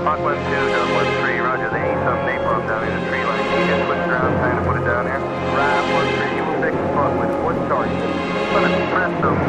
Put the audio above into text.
Mach 1-2, Delta 1-3, roger. They need some napalm down in the tree line. Can you just switch around, kind of put it down here? Right, 1-3, you will fix the spot with one target. Press them.